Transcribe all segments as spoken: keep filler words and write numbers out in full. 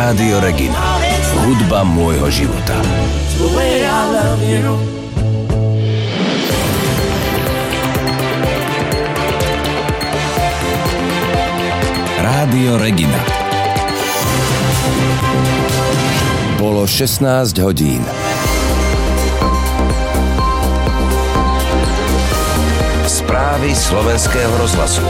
Rádio Regina. Hudba môjho života. Rádio Regina. Bolo šestnásť hodín. Správy Slovenského rozhlasu.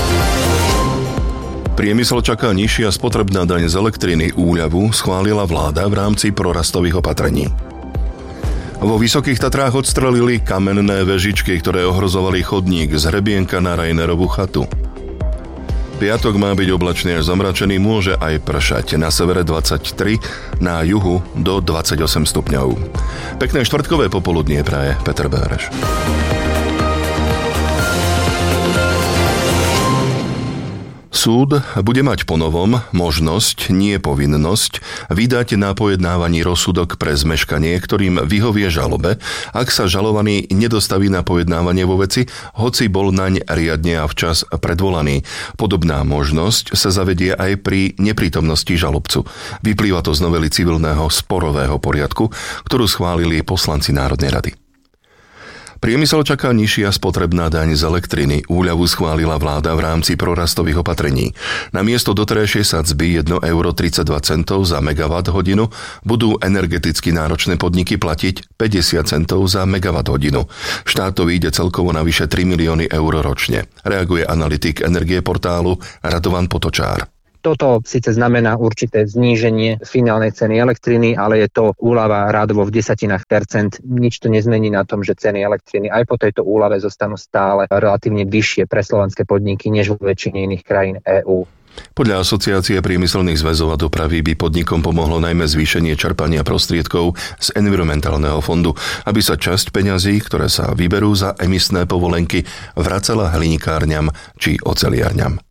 Priemysel čaká nižšia spotrebná daň z elektriny. Úľavu schválila vláda v rámci prorastových opatrení. Vo Vysokých Tatrách odstrelili kamenné vežičky, ktoré ohrozovali chodník z Hrebienka na Rainerovú chatu. Piatok má byť oblačný až zamračený, môže aj pršať. Na severe dvadsaťtri, na juhu do dvadsaťosem stupňov. Pekné štvrtkové popoludnie praje Peter Béreš. Súd bude mať ponovom možnosť, nie povinnosť, vydať na pojednávaní rozsudok pre zmeškanie, ktorým vyhovie žalobe, ak sa žalovaný nedostaví na pojednávanie vo veci, hoci bol naň riadne a včas predvolaný. Podobná možnosť sa zavedie aj pri neprítomnosti žalobcu. Vyplýva to z novely civilného sporového poriadku, ktorú schválili poslanci Národnej rady. Priemysel čaká nižšia spotrebná daň z elektriny. Úľavu schválila vláda v rámci prorastových opatrení. Namiesto doterajšej sadzby jedno euro tridsaťdva centov za megawatt hodinu budú energeticky náročné podniky platiť päťdesiat centov za megawatt hodinu. Štát to vyjde celkovo na vyše tri milióny eur ročne. Reaguje analytik energie portálu Radovan Potočár. Toto síce znamená určité zníženie finálnej ceny elektriny, ale je to úľava rádovo v desatinách percent. Nič to nezmení na tom, že ceny elektriny aj po tejto úľave zostanú stále relatívne vyššie pre slovenské podniky než vo väčšine iných krajín EÚ. Podľa Asociácie priemyselných zväzov a dopravy by podnikom pomohlo najmä zvýšenie čerpania prostriedkov z environmentálneho fondu, aby sa časť peňazí, ktoré sa vyberú za emisné povolenky, vracala hlinikárňam či oceliarňam.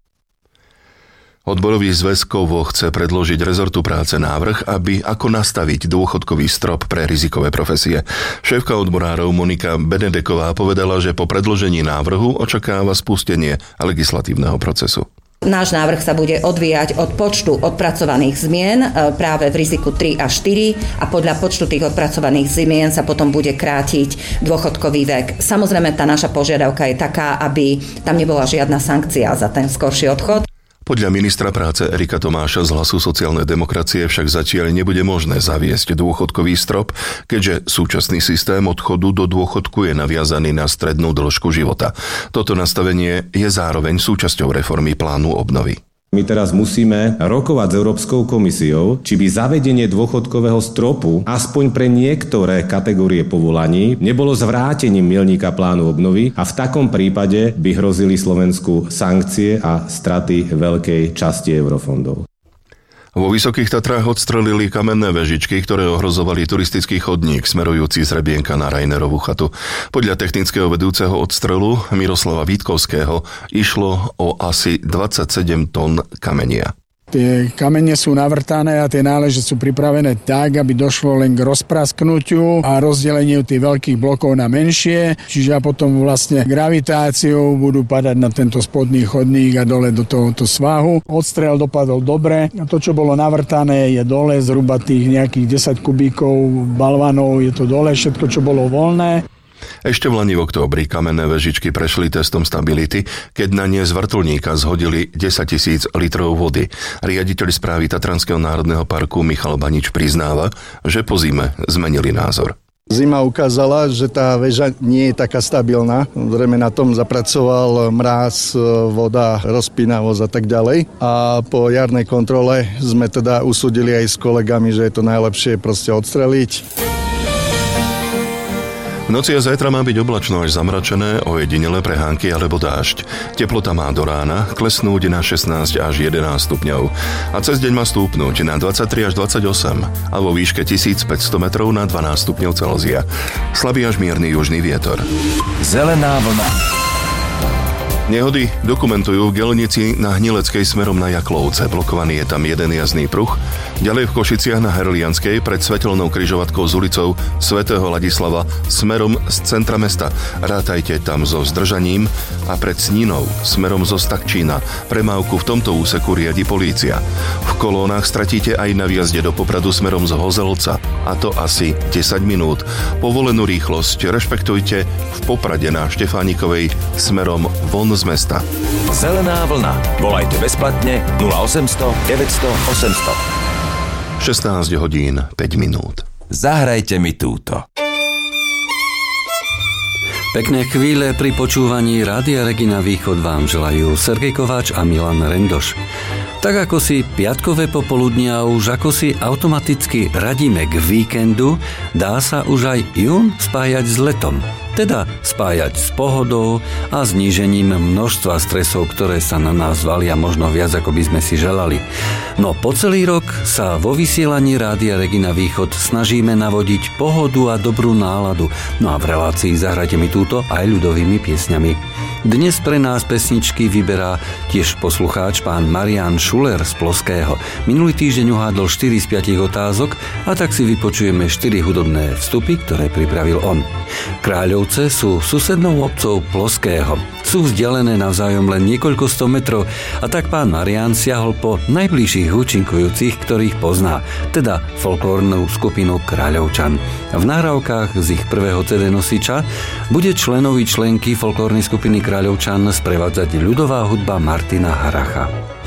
Odborový zväz Kovo chce predložiť rezortu práce návrh, aby ako nastaviť dôchodkový strop pre rizikové profesie. Šéfka odborárov Monika Benedeková povedala, že po predložení návrhu očakáva spustenie legislatívneho procesu. Náš návrh sa bude odvíjať od počtu odpracovaných zmien práve v riziku tri a štyri a podľa počtu tých odpracovaných zmien sa potom bude krátiť dôchodkový vek. Samozrejme, tá naša požiadavka je taká, aby tam nebola žiadna sankcia za ten skorší odchod. Podľa ministra práce Erika Tomáša z Hlasu sociálnej demokracie však zatiaľ nebude možné zaviesť dôchodkový strop, keďže súčasný systém odchodu do dôchodku je naviazaný na strednú dĺžku života. Toto nastavenie je zároveň súčasťou reformy plánu obnovy. My teraz musíme rokovať s Európskou komisiou, či by zavedenie dôchodkového stropu aspoň pre niektoré kategórie povolaní nebolo zvrátením milníka plánu obnovy a v takom prípade by hrozili Slovensku sankcie a straty veľkej časti eurofondov. Vo Vysokých Tatrách odstrelili kamenné vežičky, ktoré ohrozovali turistický chodník smerujúci z Hrebienka na Rainerovú chatu. Podľa technického vedúceho odstrelu Miroslava Vítkovského išlo o asi dvadsaťsedem tón kamenia. Tie kamene sú navrtané a tie náleže sú pripravené tak, aby došlo len k rozprasknutiu a rozdeleniu tých veľkých blokov na menšie, čiže potom vlastne gravitáciou budú padať na tento spodný chodník a dole do tohoto svahu. Odstrel dopadol dobre a to, čo bolo navrtané, je dole zhruba tých nejakých desať kubíkov balvanov, je to dole všetko, čo bolo voľné. Ešte v lani v októbri kamenné vežičky prešli testom stability, keď na ne z vrtuľníka zhodili desaťtisíc litrov vody. Riaditeľ správy Tatranského národného parku Michal Banič priznáva, že po zime zmenili názor. Zima ukázala, že tá väža nie je taká stabilná. Zrejme na tom zapracoval mráz, voda, rozpínavosť a tak ďalej. A po jarnej kontrole sme teda usúdili aj s kolegami, že je to najlepšie proste odstreliť. V noci a zajtra má byť oblačno až zamračené, ojedinelé prehánky alebo dážď. Teplota má do rána klesnúť na šestnásť až jedenásť stupňov a cez deň má stúpnuť na dvadsaťtri až dvadsaťosem a vo výške tisícpäťsto metrov na dvanásť stupňov Celzia. Slabý až mierny južný vietor. Zelená vlna. Nehody dokumentujú v Gelnici na Hnileckej smerom na Jaklovce. Blokovaný je tam jeden jazdný pruh. Ďalej v Košiciach na Herlianskej pred svetelnou križovatkou s ulicou svätého Ladislava smerom z centra mesta. Rátajte tam so zdržaním a pred Snínou smerom zo Stakčína. Premávku v tomto úseku riadi polícia. V kolónach stratíte aj na výjazde do Popradu smerom z Hozelca, a to asi desať minút. Povolenú rýchlosť rešpektujte v Poprade na Štefánikovej smerom von z mesta. Zelená vlna. Volajte bezplatne nula osemsto deväťsto osemsto. šestnásť hodín päť minút. Zahrajte mi túto. Pekné chvíle pri počúvaní Rádia Regina Východ vám želajú Sergej Kováč a Milan Rendoš. Tak ako si piatkové popoludnia už ako si automaticky radíme k víkendu, dá sa už aj jún spájať s letom. Teda spájať s pohodou a znížením množstva stresov, ktoré sa na nás valia možno viac, ako by sme si želali. No po celý rok sa vo vysielaní Rádia Regina Východ snažíme navodiť pohodu a dobrú náladu. No a v relácii Zahrajte mi túto aj ľudovými piesňami. Dnes pre nás pesničky vyberá tiež poslucháč pán Marián Šuler z Ploského. Minulý týždeň uhádol štyri z piatich otázok a tak si vypočujeme štyri hudobné vstupy, ktoré pripravil on. Kráľovce sú susednou obcov Ploského. Sú vzdialené navzájom len niekoľko sto metrov a tak pán Marián siahol po najbližších účinkujúcich, ktorých pozná, teda folklórnu skupinu Kráľovčan. V nahrávkach z ich prvého cé dé nosiča bude členovi členky folklórnej skupiny Kráľovčan sprevádzať ľudová hudba Martina Haracha.